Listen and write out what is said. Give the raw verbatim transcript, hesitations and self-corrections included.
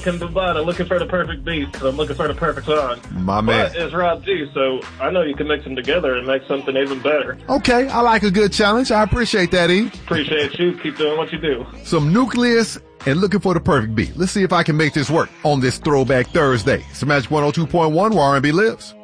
Kim Bubada, looking for the perfect beat, so I'm looking for the perfect song. My man. But it's Rob G, so I know you can mix them together and make something even better. Okay, I like a good challenge. I appreciate that, E. Appreciate you. Keep doing what you do. Some Nucleus and looking for the perfect beat. Let's see if I can make this work on this Throwback Thursday. It's Magic one oh two point one where R and B lives.